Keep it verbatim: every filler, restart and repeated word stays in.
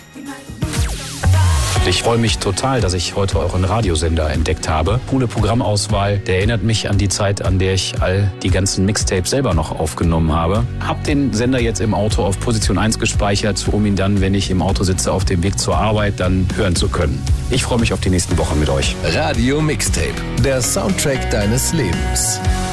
Ich freue mich total, dass ich heute euren Radiosender entdeckt habe. Coole Programmauswahl, der erinnert mich an die Zeit, an der ich all die ganzen Mixtapes selber noch aufgenommen habe. Hab den Sender jetzt im Auto auf Position eins gespeichert, um ihn dann, wenn ich im Auto sitze, auf dem Weg zur Arbeit dann hören zu können. Ich freue mich auf die nächsten Wochen mit euch. Radio Mixtape, der Soundtrack deines Lebens.